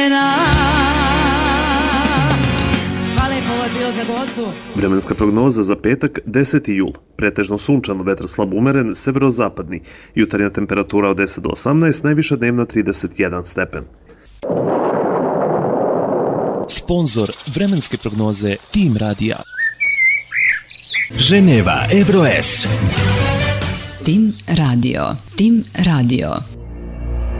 žena. Pa lepo ovo je bio za Gocu. Vremenska prognoza za petak 10. jul. Pretežno sunčan, vetar slab umeren, severozapadni. Jutarnja temperatura od 10 do 18, najviša dnevna 31 stepen. Sponzor vremenske prognoze Tim Radija. Ženeva, Evroes. Tim Radio.